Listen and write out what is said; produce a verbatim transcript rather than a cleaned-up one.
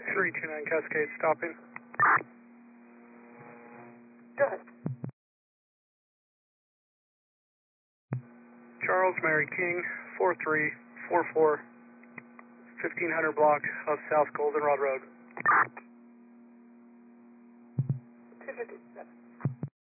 three two nine Cascade stopping. Go ahead. Charles Mary King, four three four four, fifteen hundred block of South Goldenrod Road. two fifty-seven.